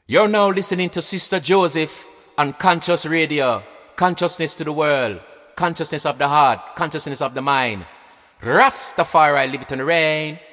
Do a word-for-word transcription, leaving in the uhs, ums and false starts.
You're now listening to Sister Joseph on Conscious Radio. Consciousness to the world. Consciousness of the heart. Consciousness of the mind. Rastafari, live it on the rain.